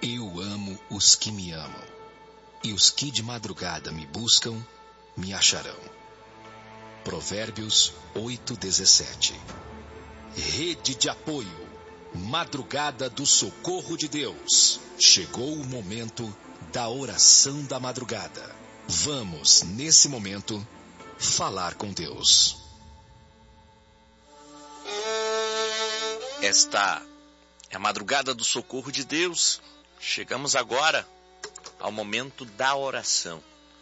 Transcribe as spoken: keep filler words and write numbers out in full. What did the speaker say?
Eu amo os que me amam, e os que de madrugada me buscam, me acharão. Provérbios oito, dezessete. Rede de apoio, madrugada do socorro de Deus. Chegou o momento da oração da madrugada. Vamos, nesse momento, falar com Deus. Esta é a madrugada do socorro de Deus. Chegamos agora ao momento da oração.